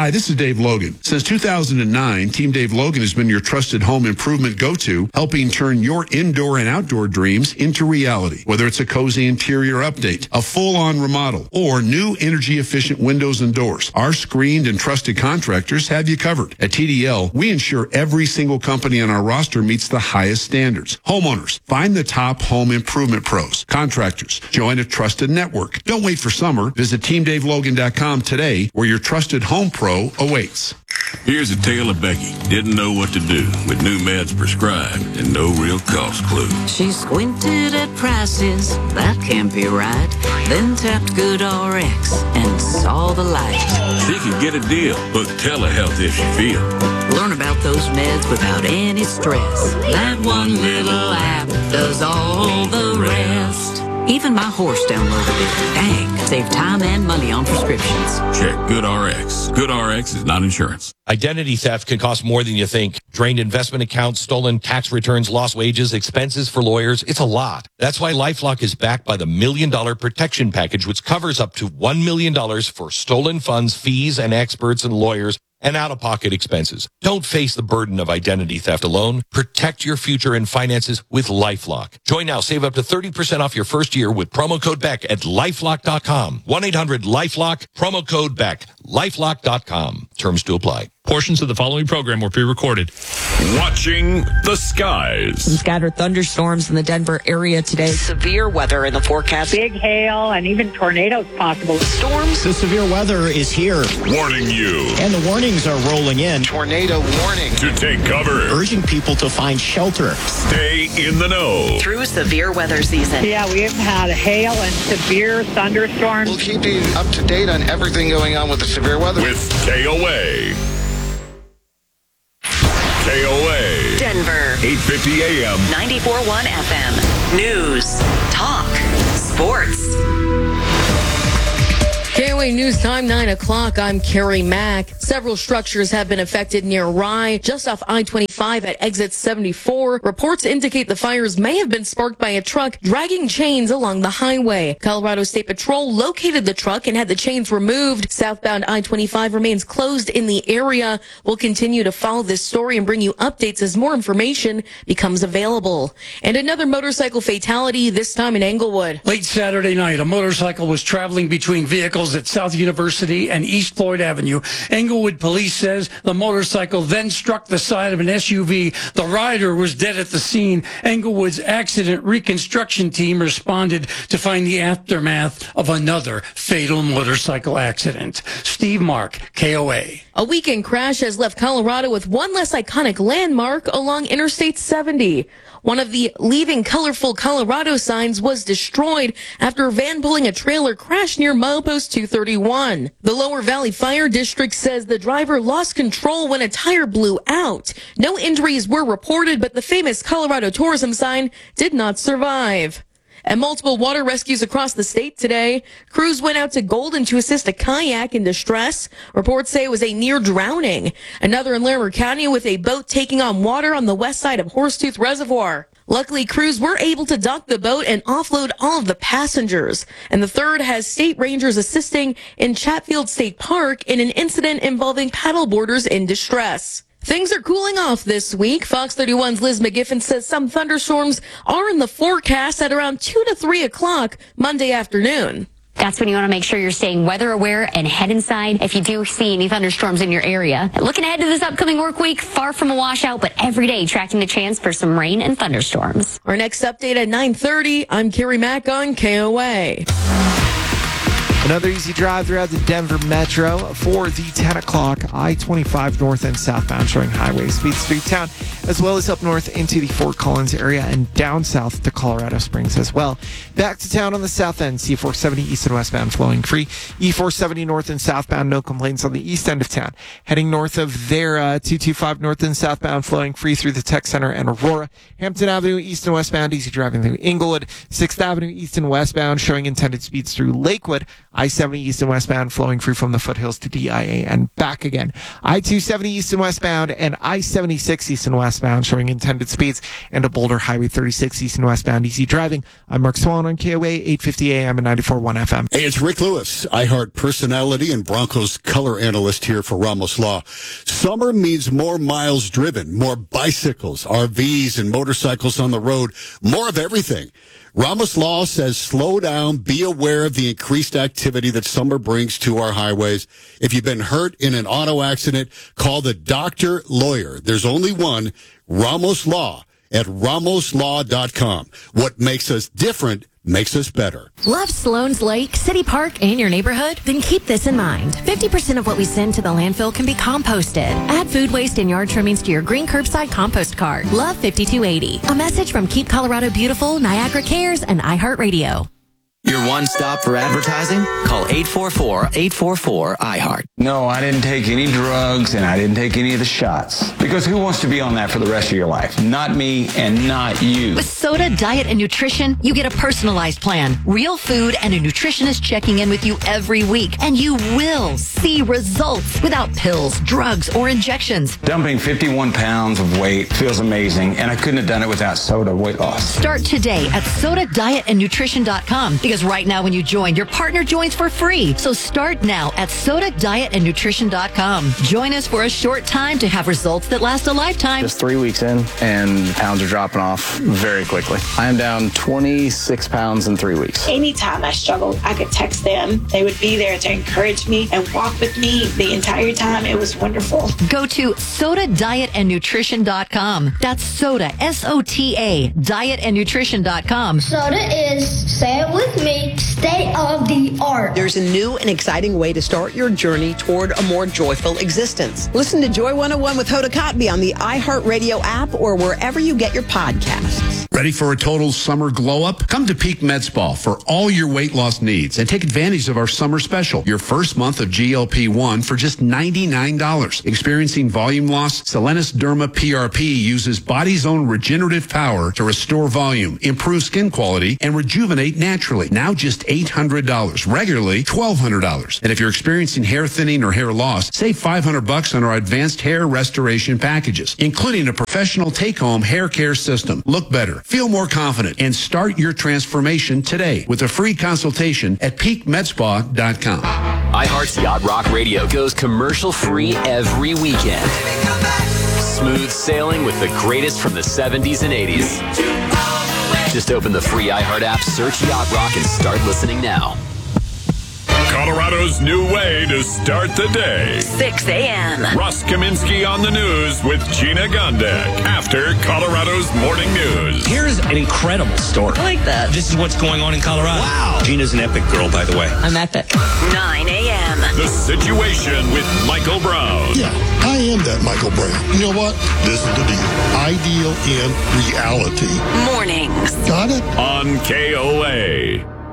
Hi, this is Dave Logan. Since 2009, Team Dave Logan has been your trusted home improvement go-to, helping turn your indoor and outdoor dreams into reality. Whether it's a cozy interior update, a full-on remodel, or new energy-efficient windows and doors, our screened and trusted contractors have you covered. At TDL, we ensure every single company on our roster meets the highest standards. Homeowners, find the top home improvement pros. Contractors, join a trusted network. Don't wait for summer. Visit TeamDaveLogan.com today, where your trusted home pro awaits. Here's a tale of Becky. Didn't know what to do with new meds prescribed and no real cost clue. She squinted at prices, that can't be right. Then tapped GoodRx and saw the light. She could get a deal. Book telehealth if she feel. Learn about those meds without any stress. That one little app does all the rest. Even my horse downloaded it. Dang, save time and money on prescriptions. Check GoodRx. GoodRx is not insurance. Identity theft can cost more than you think. Drained investment accounts, stolen tax returns, lost wages, expenses for lawyers. It's a lot. That's why LifeLock is backed by the $1 Million Protection Package, which covers up to $1 million for stolen funds, fees, and experts and lawyers, and out-of-pocket expenses. Don't face the burden of identity theft alone. Protect your future and finances with LifeLock. Join now. Save up to 30% off your first year with promo code BECK at LifeLock.com. 1-800-LifeLock, promo code BECK. LifeLock.com. Terms to apply. Portions of the following program were pre-recorded. Watching the skies. Some scattered thunderstorms in the Denver area today. Severe weather in the forecast. Big hail and even tornadoes possible. Storms. The severe weather is here. Warning you. And the warnings are rolling in. Tornado warning. To take cover. Urging people to find shelter. Stay in the know. Through severe weather season. Yeah, we have had hail and severe thunderstorms. We'll keep you up to date on everything going on with the severe weather. With KOA. KOA. Denver. 850 AM. 94.1 FM. News. Talk. Sports. KOA News Time, 9 o'clock. I'm Carrie Mack. Several structures have been affected near Rye, just off I-25 at exit 74. Reports indicate the fires may have been sparked by a truck dragging chains along the highway. Colorado State Patrol located the truck and had the chains removed. Southbound I-25 remains closed in the area. We'll continue to follow this story and bring you updates as more information becomes available. And another motorcycle fatality, this time in Englewood. Late Saturday night, a motorcycle was traveling between vehicles at South University and East Floyd Avenue. Englewood police says the motorcycle then struck the side of an SUV. The rider was dead at the scene. Englewood's accident reconstruction team responded to find the aftermath of another fatal motorcycle accident. Steve Mark, KOA. A weekend crash has left Colorado with one less iconic landmark along Interstate 70. One of the Leaving Colorful Colorado signs was destroyed after a van pulling a trailer crashed near milepost 231. The Lower Valley Fire District says the driver lost control when a tire blew out. No injuries were reported, but the famous Colorado tourism sign did not survive. And multiple water rescues across the state today. Crews went out to Golden to assist a kayak in distress. Reports say it was a near drowning. Another in Larimer County with a boat taking on water on the west side of Horsetooth Reservoir. Luckily, crews were able to dock the boat and offload all of the passengers. And the third has state rangers assisting in Chatfield State Park in an incident involving paddleboarders in distress. Things are cooling off this week. Fox 31's Liz McGiffin says some thunderstorms are in the forecast at around 2 to 3 o'clock Monday afternoon. That's when you want to make sure you're staying weather aware and head inside if you do see any thunderstorms in your area. Looking ahead to this upcoming work week, far from a washout, but every day tracking the chance for some rain and thunderstorms. Our next update at 9:30. I'm Carrie Mack on KOA. Another easy drive throughout the Denver Metro for the 10 o'clock I-25 north and southbound showing highway speeds through town, as well as up north into the Fort Collins area and down south to Colorado Springs as well. Back to town on the south end, C470 east and westbound flowing free. E470 north and southbound, no complaints on the east end of town. Heading north of there, 225 north and southbound flowing free through the Tech Center and Aurora. Hampton Avenue east and westbound, easy driving through Inglewood. 6th Avenue east and westbound showing intended speeds through Lakewood. I-70 east and westbound flowing free from the foothills to DIA and back again. I-270 east and westbound and I-76 east and westbound showing intended speeds, and a Boulder Highway 36 east and westbound easy driving. I'm Mark Swan on KOA 850 AM and 94.1 FM. Hey, it's Rick Lewis, iHeart personality and Broncos color analyst here for Ramos Law. Summer means more miles driven, more bicycles, RVs, and motorcycles on the road, more of everything. Ramos Law says slow down, be aware of the increased activity that summer brings to our highways. If you've been hurt in an auto accident, call the doctor lawyer. There's only one, Ramos Law, at ramoslaw.com. What makes us different makes us better. Love Sloan's Lake, City Park, and your neighborhood? Then keep this in mind. 50% of what we send to the landfill can be composted. Add food waste and yard trimmings to your green curbside compost card. Love 5280. A message from Keep Colorado Beautiful, Niagara Cares, and iHeartRadio. Your one stop for advertising? Call 844-844-iHeart. No, I didn't take any drugs and I didn't take any of the shots. Because who wants to be on that for the rest of your life? Not me and not you. With Soda Diet and Nutrition, you get a personalized plan, real food, and a nutritionist checking in with you every week. And you will see results without pills, drugs, or injections. Dumping 51 pounds of weight feels amazing, and I couldn't have done it without Soda weight loss. Start today at SodaDietAndNutrition.com. Because right now when you join, your partner joins for free. So start now at SodaDietAndNutrition.com. Join us for a short time to have results that last a lifetime. Just 3 weeks in, and pounds are dropping off very quickly. I am down 26 pounds in 3 weeks. Anytime I struggled, I could text them. They would be there to encourage me and walk with me the entire time. It was wonderful. Go to SodaDietAndNutrition.com. That's Soda, S-O-T-A, dietandnutrition.com. Soda is, say it with me, state of the art. There's a new and exciting way to start your journey toward a more joyful existence. Listen to Joy 101 with Hoda Kotb on the iHeartRadio app or wherever you get your podcasts. Ready for a total summer glow up? Come to Peak Med Spa for all your weight loss needs and take advantage of our summer special. Your first month of GLP-1 for just $99. Experiencing volume loss? Solenis Derma PRP uses body's own regenerative power to restore volume, improve skin quality, and rejuvenate naturally. Now just $800. Regularly $1,200. And if you're experiencing hair thinning or hair loss, save $500 on our advanced hair restoration packages, including a professional take-home hair care system. Look better, feel more confident, and start your transformation today with a free consultation at peakmedspa.com. iHeart's Yacht Rock Radio goes commercial-free every weekend. Smooth sailing with the greatest from the 70s and 80s. Just open the free iHeart app, search Yacht Rock, and start listening now. Colorado's new way to start the day. 6 a.m. Russ Kaminsky on the news with Gina Gondek after Colorado's morning news. Here's an incredible story. I like that. This is what's going on in Colorado. Wow. Gina's an epic girl, by the way. I'm epic. 9 a.m. The Situation with Michael Brown. Yeah, I am that Michael Brown. You know what? This is the deal. Ideal in reality. Mornings. Got it? On KOA.